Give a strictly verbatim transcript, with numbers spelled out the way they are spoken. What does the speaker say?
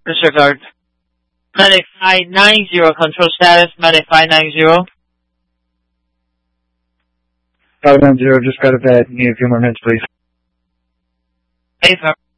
Disregard. ninety-five ninety, control status, ninety-five ninety. five nine zero, just got a bed. Need a few more minutes, please. Hey,